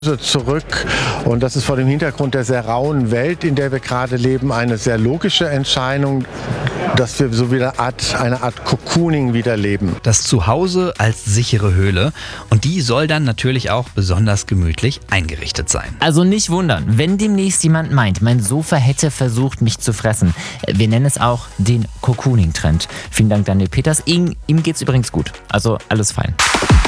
zurück und das ist vor dem Hintergrund der sehr rauen Welt, in der wir gerade leben, eine sehr logische Entscheidung, dass wir so wieder eine Art Cocooning wieder leben. Das Zuhause als sichere Höhle und die soll dann natürlich auch besonders gemütlich eingerichtet sein. Also nicht wundern, wenn demnächst jemand meint, mein Sofa hätte versucht, mich zu fressen. Wir nennen es auch den Cocooning-Trend. Vielen Dank, Daniel Peters. Ihm geht's übrigens gut. Also alles fein.